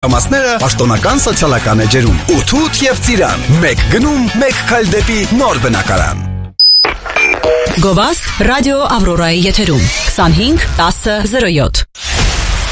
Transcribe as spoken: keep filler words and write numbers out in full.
մանրամասները պաշտոնական սոցիալական էջերում։ Ութութ եւ Ծիրան։ Մեկ գնում, մեկ քայլ դեպի նոր բնակարան։ Գովաստ ռադիո Ավրորայի եթերում քսանհինգ տասը զրո յոթ